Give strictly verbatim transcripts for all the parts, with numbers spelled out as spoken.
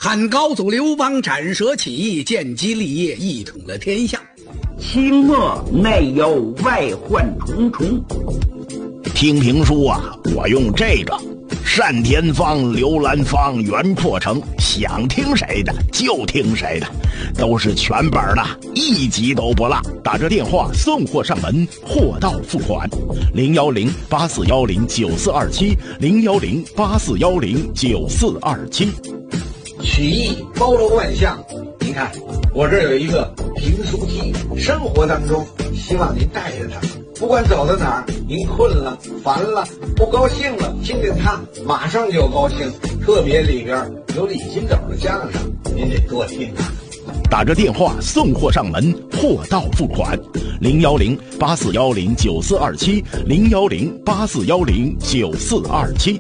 汉高祖刘邦斩蛇起义，建基立业，一统了天下。 清末内忧外患重重。 听评书啊，我用这个单田芳、刘兰芳、袁阔成，想听谁的就听谁的，都是全本的，一集都不落。打着电话送货上门，货到付款。零幺零八四幺零九四二七，零幺零八四幺零九四二七。 曲艺包罗万象，您看我这有一个评书机，生活当中希望您带着它，不管走到哪儿，您困了、烦了、不高兴了，听听它，马上就高兴。特别里边有李金斗的相声，您得多听啊。 打着电话送货上门，货到付款。零幺零八四幺零九四二七，零幺零八四幺零九四二七。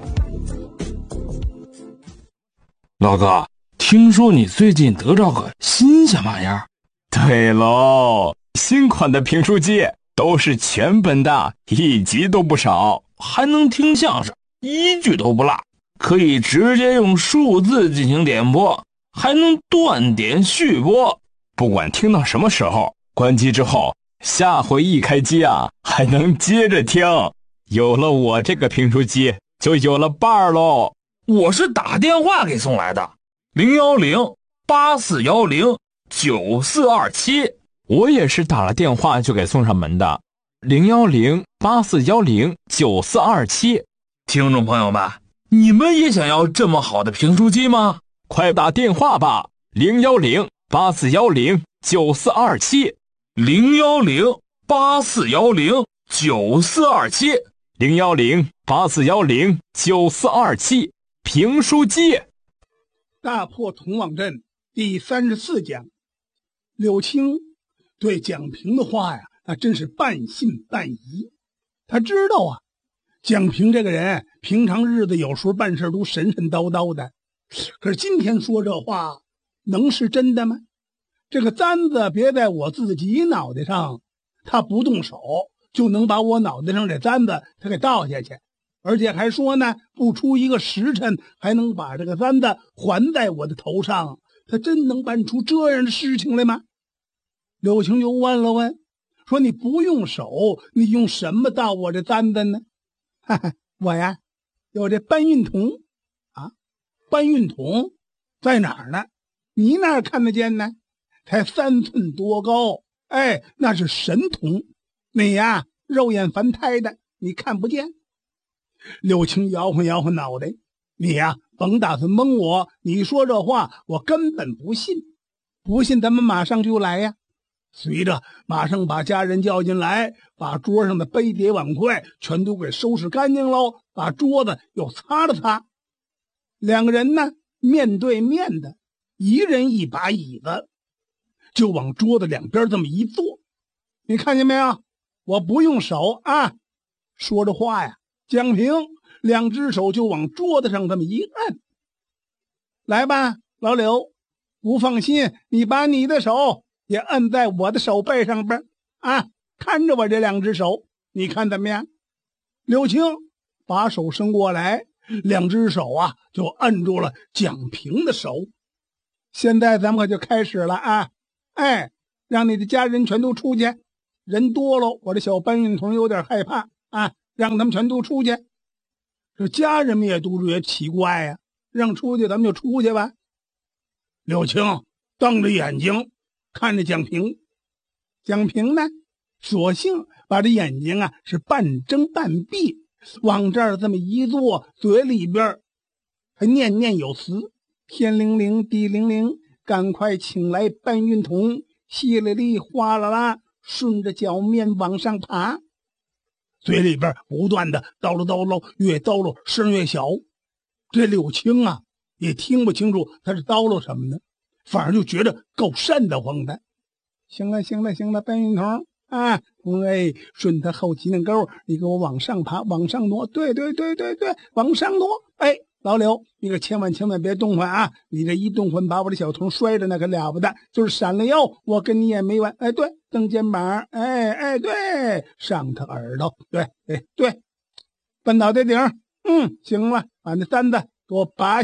老哥，听说你最近得着个新鲜玩意儿？ 对喽，新款的评书机都是全本的，一集都不少， 还能听相声，一句都不落，可以直接用数字进行点播，还能断点续播。 不管听到什么时候，关机之后，下回一开机啊，还能接着听。有了我这个评书机，就有了伴儿喽。 我是打电话给送来的，零幺零八四幺零九四二七。 我也是打了电话就给送上门的，零幺零八四幺零九四二七。 听众朋友们，你们也想要这么好的评书机吗？ 快打电话吧，零幺零八四幺零九四二七， 零幺零八四幺零九四二七， 零幺零八四幺零九四二七。评书机。 大破同往镇第三十四讲。柳青对蒋平的话呀，那真是半信半疑。他知道啊，蒋平这个人平常日子有时候办事都神神叨叨的，可是今天说这话能是真的吗？这个簪子别在我自己脑袋上，他不动手就能把我脑袋上这簪子他给倒下去，而且还说呢，不出一个时辰还能把这个簪子还在我的头上，他真能办出这样的事情来吗？柳青就问了问，说你不用手，你用什么倒我这簪子呢？哈哈，我呀有这搬运桶啊，搬运桶在哪儿呢？你哪儿看得见呢？才三寸多高，哎，那是神桶，你呀肉眼凡胎的，你看不见。柳青摇晃摇晃脑袋，你呀甭打算蒙我，你说这话我根本不信。不信咱们马上就来呀。随着马上把家人叫进来，把桌上的杯碟碗筷全都给收拾干净喽，把桌子又擦了擦。两个人呢面对面的，一人一把椅子，就往桌子两边这么一坐。你看见没有？我不用手啊。说着话呀，蒋平两只手就往桌子上这么一按。来吧，老柳，不放心，你把你的手也按在我的手背上边啊，看着我这两只手，你看怎么样？柳青把手伸过来，两只手啊就按住了蒋平的手。现在咱们可就开始了啊！哎，让你的家人全都出去，人多了，我这小搬运桶有点害怕啊，让他们全都出去。这家人们也都觉得奇怪呀、啊，让出去咱们就出去吧。柳青瞪着眼睛看着蒋平，蒋平呢索性把这眼睛啊是半睁半闭，往这儿这么一坐，嘴里边还念念有词，天灵灵地灵灵，赶快请来搬运桶，稀里里哗啦啦，顺着脚面往上爬，嘴里边不断的叨唠叨唠，越叨唠声越小。这柳青啊也听不清楚他是叨唠什么呢，反而就觉得够瘆得慌的。行了行了行了，搬运桶啊，哎，顺他后脊梁沟，你给我往上爬，往上挪，对对对对对，往上挪。哎，老柳，你可千万千万别动换啊！你这一动换，把我的小童摔着那可了不得，就是闪了腰，我跟你也没完。哎，对，蹬肩膀，哎哎，对，上他耳朵，对，哎对，奔脑袋顶，嗯，行了，把那簪子给我拔下来，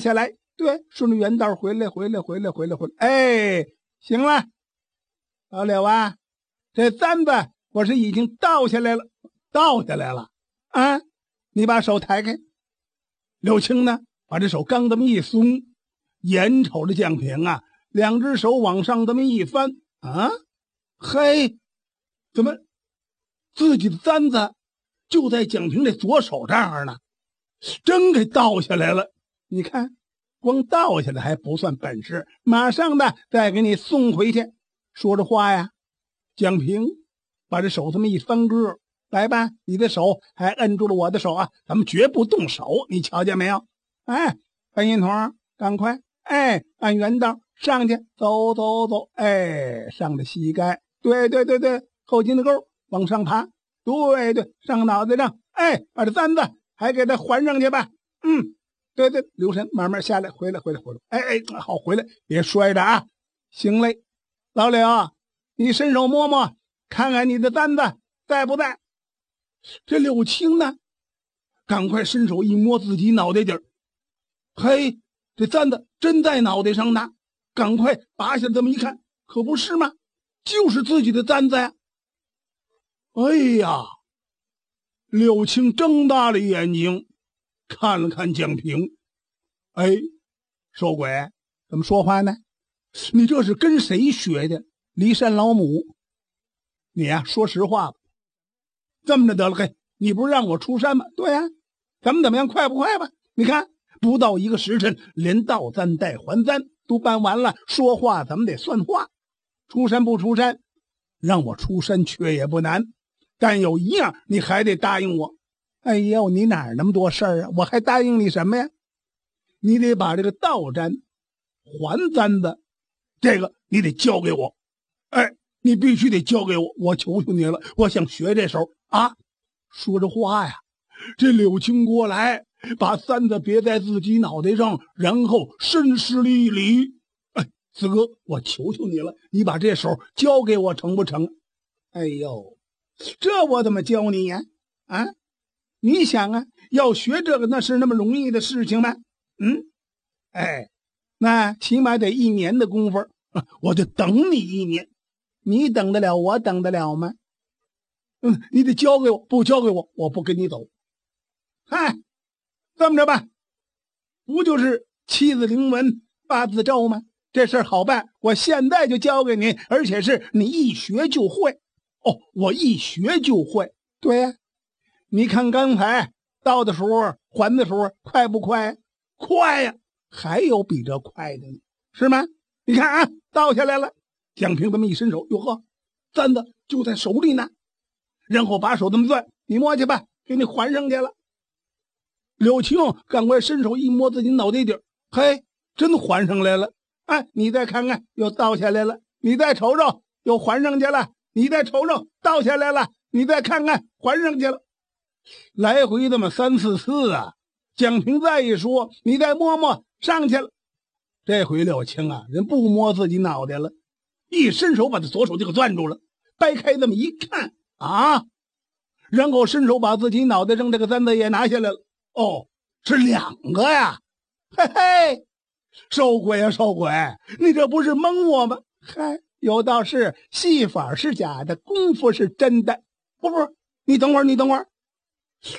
对，顺着原道回来，回来，回来，回来，回来。哎，行了，老柳啊，这簪子我是已经倒下来了，倒下来了啊！你把手抬开。柳青呢，把这手刚这么一松，眼瞅着蒋平啊，两只手往上这么一翻啊，嘿，怎么自己的簪子就在蒋平这左手这儿呢？真给倒下来了！你看，光倒下来还不算本事，马上的再给你送回去。说着话呀，蒋平把这手这么一翻个，来吧，你的手还摁住了我的手啊，咱们绝不动手，你瞧见没有？哎，半烟筒，赶快，哎，按原道上去，走走走，哎，上的膝盖，对对对对，后颈的沟往上爬，对对，上脑袋上，哎，把这簪子还给它还上去吧。嗯，对对，留神，慢慢下来，回来，回来，回来，哎哎，好，回来，别摔着啊。行嘞，老柳，你伸手摸摸，看看你的簪子在不在？这柳青呢，赶快伸手一摸自己脑袋底儿，嘿，这簪子真在脑袋上呢，赶快拔下这么一看，可不是吗？就是自己的簪子呀！哎呀，柳青睁大了眼睛，看了看蒋平，哎，瘦鬼，怎么说话呢？你这是跟谁学的？骊山老母？你呀、啊，说实话吧。这么着得了，嘿，你不是让我出山吗？对呀、啊，咱们怎么样，快不快吧？你看，不到一个时辰，连倒簪带还簪都办完了，说话咱们得算话。出山不出山，让我出山却也不难，但有一样你还得答应我。哎呦，你哪儿那么多事儿啊？我还答应你什么呀？你得把这个倒簪还簪子，这个你得交给我。哎，你必须得交给我，我求求你了，我想学这手啊！说着话呀，这柳青过来，把簪子别在自己脑袋上，然后深施了一礼。哎，四哥，我求求你了，你把这手交给我成不成？哎呦，这我怎么教你呀？啊，你想啊，要学这个那是那么容易的事情吗？嗯，哎，那起码得一年的功夫，我就等你一年。你等得了，我等得了吗？嗯，你得交给我，不交给我，我不跟你走。嗨，这么着吧，不就是七字临文八字咒吗？这事儿好办，我现在就交给你，而且是你一学就会。哦，我一学就会。对呀、啊，你看刚才到的时候还的时候快不快？快呀、啊，还有比这快的呢，是吗？你看啊，倒下来了。蒋平这么一伸手，哟呵，簪子就在手里呢，然后把手这么攥，你摸去吧，给你还上去了。柳青赶快伸手一摸自己脑袋顶，嘿，真还上来了。哎，你再看看，又倒下来了。你再瞅瞅，又还上去了。你再瞅瞅，倒下来了。你再看看，还上去了。来回这么三四次啊。蒋平再一说，你再摸摸，上去了。这回柳青啊，人不摸自己脑袋了。一伸手把他左手就给攥住了，掰开这么一看啊，然后伸手把自己脑袋上这个簪子也拿下来了。哦，是两个呀！嘿嘿，瘦鬼呀、啊、瘦鬼，你这不是蒙我吗？嗨，有道是戏法是假的，功夫是真的。不不，你等会儿，你等会儿，